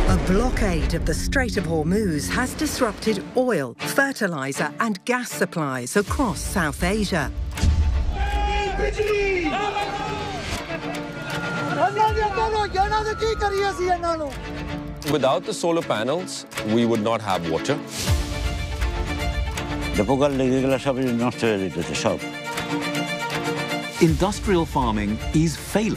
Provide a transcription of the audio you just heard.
A blockade of the Strait of Hormuz has disrupted oil, fertilizer and gas supplies across South Asia. Without the solar panels, we would not have water. Industrial farming is failing.